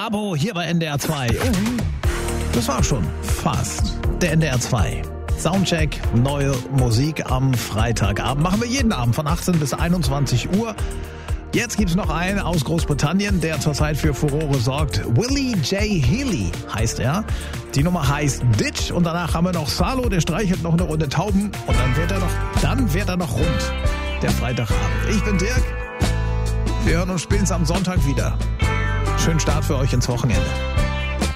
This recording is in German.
Gabo hier bei NDR 2. Das war schon fast der NDR 2. Soundcheck, neue Musik am Freitagabend. Machen wir jeden Abend von 18 bis 21 Uhr. Jetzt gibt's noch einen aus Großbritannien, der zurzeit für Furore sorgt. Willie J. Healy heißt er. Die Nummer heißt Ditch und danach haben wir noch Salo, der streichelt noch eine Runde Tauben und dann wird er noch rund, der Freitagabend. Ich bin Dirk. Wir hören uns spätestens am Sonntag wieder. Schönen Start für euch ins Wochenende.